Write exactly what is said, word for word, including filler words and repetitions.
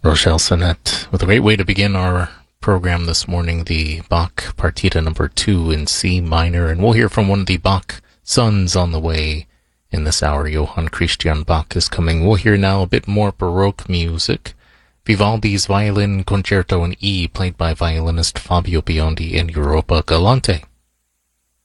Rochelle Sonette with a great way to begin our program this morning, the Bach Partita number two in C minor, and we'll hear from one of the Bach sons on the way in this hour. Johann Christian Bach is coming. We'll hear now a bit more Baroque music. Vivaldi's Violin Concerto in E, played by violinist Fabio Biondi in Europa Galante.